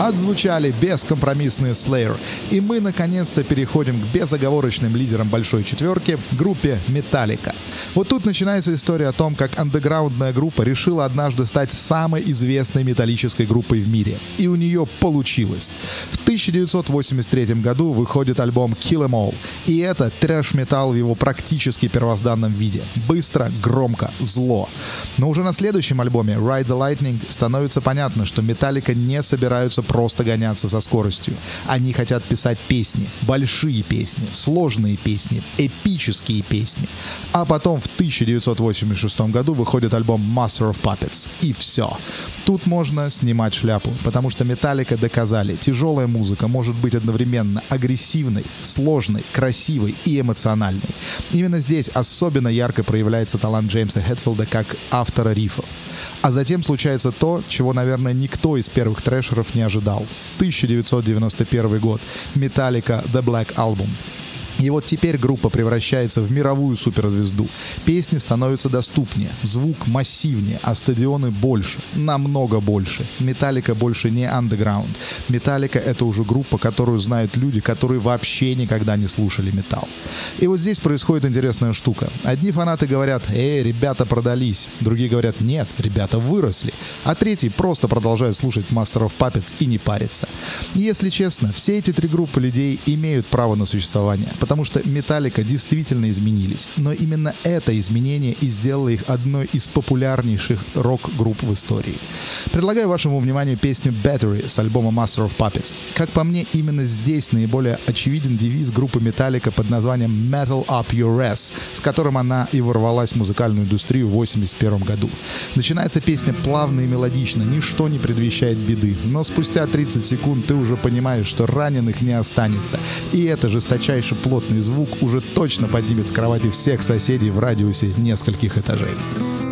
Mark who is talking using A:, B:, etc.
A: Отзвучали бескомпромиссные Slayer. И мы наконец-то переходим к безоговорочным лидерам большой четверки, группе Metallica. Вот тут начинается история о том, как андеграундная группа решила однажды стать самой известной металлической группой в мире. И у нее получилось. В 1983 году выходит альбом Kill 'Em All. И это трэш-металл в его практически первозданном виде. Быстро, громко, зло. Но уже на следующем альбоме Ride the Lightning становится понятно, что Metallica не собираются просто гоняться со скоростью. Они хотят писать песни, большие песни, сложные песни, эпические песни. А потом в 1986 году выходит альбом Master of Puppets. И все. Тут можно снимать шляпу, потому что Metallica доказали, тяжелая музыка может быть одновременно агрессивной, сложной, красивой и эмоциональной. Именно здесь особенно ярко проявляется талант Джеймса Хэтфилда как автора рифов. А затем случается то, чего, наверное, никто из первых трэшеров не ожидал. 1991 год. Metallica The Black Album. И вот теперь группа превращается в мировую суперзвезду. Песни становятся доступнее, звук массивнее, а стадионы больше, намного больше. Металлика больше не андеграунд. Металлика — это уже группа, которую знают люди, которые вообще никогда не слушали металл. И вот здесь происходит интересная штука. Одни фанаты говорят: ребята продались. Другие говорят: нет, ребята выросли. А третьи просто продолжают слушать Master of Puppets и не парятся. И если честно, все эти три группы людей имеют право на существование, потому что Metallica действительно изменились. Но именно это изменение и сделало их одной из популярнейших рок-групп в истории. Предлагаю вашему вниманию песню Battery с альбома Master of Puppets. Как по мне, именно здесь наиболее очевиден девиз группы Metallica под названием Metal Up Your Ass, с которым она и ворвалась в музыкальную индустрию в 1981 году. Начинается песня плавно и мелодично, ничто не предвещает беды, но спустя 30 секунд ты уже понимаешь, что раненых не останется. И это жесточайший плотный звук уже точно поднимет с кровати всех соседей в радиусе нескольких этажей.